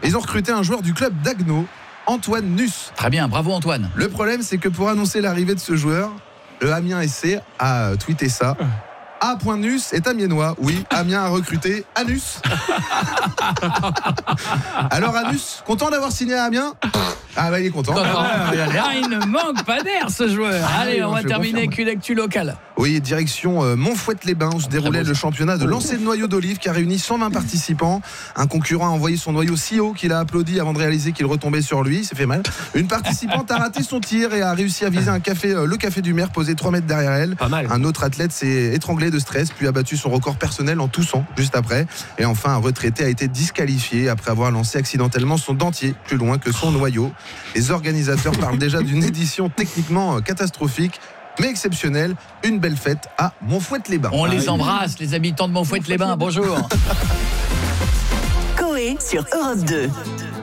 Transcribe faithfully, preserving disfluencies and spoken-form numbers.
Ils ont recruté un joueur du club d'Agno, Antoine Nuss. Très bien, bravo Antoine. Le problème, c'est que pour annoncer l'arrivée de ce joueur, le Amiens S C a tweeté ça. A.Nuss est amiénois. Oui, Amiens a recruté Anus. Alors Anus, content d'avoir signé à Amiens ? Ah bah il est content. Ah, il ne manque pas d'air ce joueur. Ah, Allez, oui, on non, va je terminer confirme. avec une actu locale. Oui, direction euh, Montfouette-les-Bains où se déroulait beau, le ça. championnat de lancer de noyau d'olive qui a réuni cent vingt participants. Un concurrent a envoyé son noyau si haut qu'il a applaudi avant de réaliser qu'il retombait sur lui. Ça fait mal. Une participante a raté son tir et a réussi à viser un café, euh, le café du maire posé trois mètres derrière elle. Pas mal. Un autre athlète s'est étranglé de stress puis a battu son record personnel en toussant juste après. Et enfin, un retraité a été disqualifié après avoir lancé accidentellement son dentier plus loin que son noyau. Les organisateurs parlent déjà d'une édition techniquement euh, catastrophique, mais exceptionnelle. Une belle fête à Montfouette-les-Bains. On les embrasse, les habitants de Montfouette-les-Bains. Bonjour. Coé sur Europe deux.